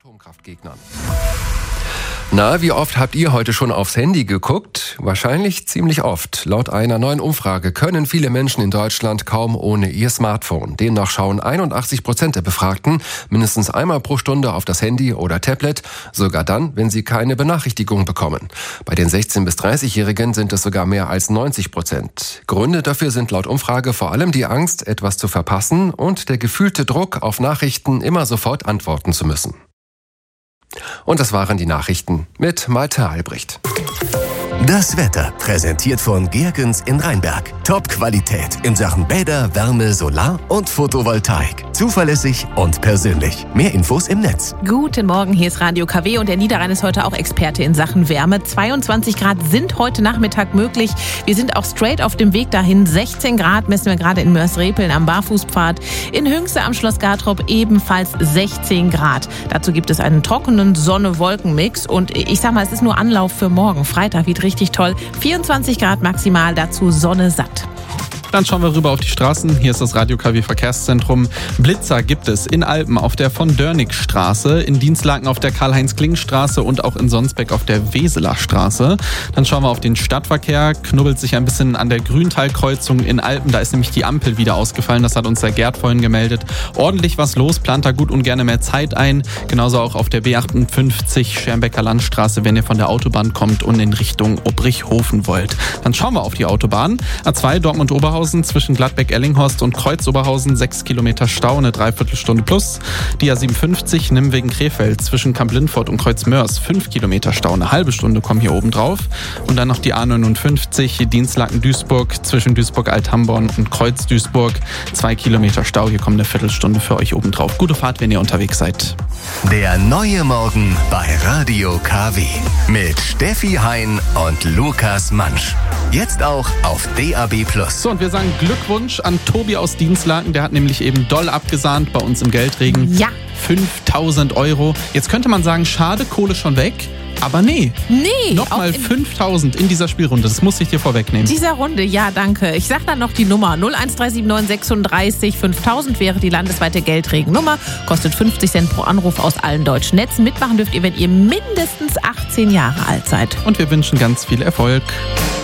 Atomkraftgegnern. Na, wie oft habt ihr heute schon aufs Handy geguckt? Wahrscheinlich ziemlich oft. Laut einer neuen Umfrage können viele Menschen in Deutschland kaum ohne ihr Smartphone. Demnach schauen 81% der Befragten mindestens einmal pro Stunde auf das Handy oder Tablet, sogar dann, wenn sie keine Benachrichtigung bekommen. Bei den 16- bis 30-Jährigen sind es sogar mehr als 90%. Gründe dafür sind laut Umfrage vor allem die Angst, etwas zu verpassen und der gefühlte Druck, auf Nachrichten immer sofort antworten zu müssen. Und das waren die Nachrichten mit Malte Albrecht. Das Wetter, präsentiert von Gergens in Rheinberg. Top-Qualität in Sachen Bäder, Wärme, Solar- und Photovoltaik. Zuverlässig und persönlich. Mehr Infos im Netz. Guten Morgen, hier ist Radio KW und der Niederrhein ist heute auch Experte in Sachen Wärme. 22 Grad sind heute Nachmittag möglich. Wir sind auch straight auf dem Weg dahin. 16 Grad messen wir gerade in Mörs-Repeln am Barfußpfad. In Hünxe am Schloss Gartrop ebenfalls 16 Grad. Dazu gibt es einen trockenen Sonne-Wolken-Mix und ich sag mal, es ist nur Anlauf für morgen. Freitag wird richtig toll. 24 Grad maximal, dazu Sonne satt. Dann schauen wir rüber auf die Straßen. Hier ist das Radio KW Verkehrszentrum. Blitzer gibt es in Alpen auf der von Dörnig-Straße, in Dienstlaken auf der Karl-Heinz-Kling-Straße und auch in Sonsbeck auf der Weseler Straße. Dann schauen wir auf den Stadtverkehr. Knubbelt sich ein bisschen an der Grüntal-Kreuzung in Alpen. Da ist nämlich die Ampel wieder ausgefallen. Das hat uns der Gerd vorhin gemeldet. Ordentlich was los, plant da gut und gerne mehr Zeit ein. Genauso auch auf der B58 Schermbecker Landstraße, wenn ihr von der Autobahn kommt und in Richtung Obrichhofen wollt. Dann schauen wir auf die Autobahn. A2 Dortmund-Oberhausen zwischen Gladbeck-Ellinghorst und Kreuz-Oberhausen 6 Kilometer Stau, eine Dreiviertelstunde plus. Die A57 Nimwegen-Krefeld zwischen Kamp-Lindfort und Kreuz-Mörs 5 Kilometer Stau, eine halbe Stunde kommen hier oben drauf. Und dann noch die A59 Dienstlaken-Duisburg zwischen Duisburg-Althamborn und Kreuz-Duisburg 2 Kilometer Stau, hier kommt eine Viertelstunde für euch oben drauf. Gute Fahrt, wenn ihr unterwegs seid. Der neue Morgen bei Radio KW mit Steffi Hein und Lukas Mansch. Jetzt auch auf DAB+. So, und wir sagen Glückwunsch an Tobi aus Dienstlaken. Der hat nämlich eben doll abgesahnt bei uns im Geldregen. Ja. 5.000 €. Jetzt könnte man sagen, schade, Kohle schon weg. Aber nee. Nochmal 5.000 in dieser Spielrunde. Das muss ich dir vorwegnehmen. Dieser Runde, ja, danke. Ich sag dann noch die Nummer 01379 36 5000 wäre die landesweite Geldregennummer. Kostet 50 Cent pro Anruf aus allen deutschen Netzen. Mitmachen dürft ihr, wenn ihr mindestens 18 Jahre alt seid. Und wir wünschen ganz viel Erfolg.